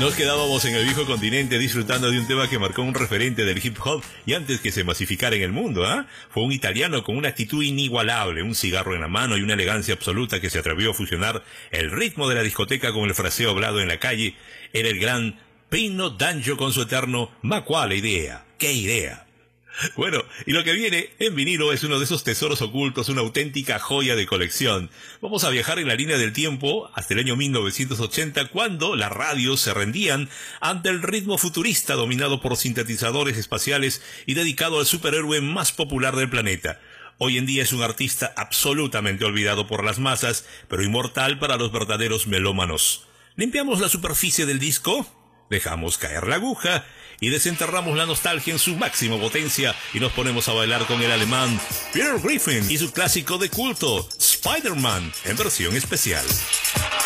Nos quedábamos en el viejo continente disfrutando de un tema que marcó un referente del hip hop y antes que se masificara en el mundo, Fue un italiano con una actitud inigualable, un cigarro en la mano y una elegancia absoluta que se atrevió a fusionar el ritmo de la discoteca con el fraseo hablado en la calle. Era el gran Pino D'Angio con su eterno "Ma quale idea". ¡Qué idea! Bueno, y lo que viene en vinilo es uno de esos tesoros ocultos, una auténtica joya de colección. Vamos a viajar en la línea del tiempo hasta el año 1980, cuando las radios se rendían ante el ritmo futurista dominado por sintetizadores espaciales y dedicado al superhéroe más popular del planeta. Hoy en día es un artista absolutamente olvidado por las masas, pero inmortal para los verdaderos melómanos. Limpiamos la superficie del disco, dejamos caer la aguja y desenterramos la nostalgia en su máxima potencia y nos ponemos a bailar con el alemán Peter Griffin y su clásico de culto, Spider-Man, en versión especial.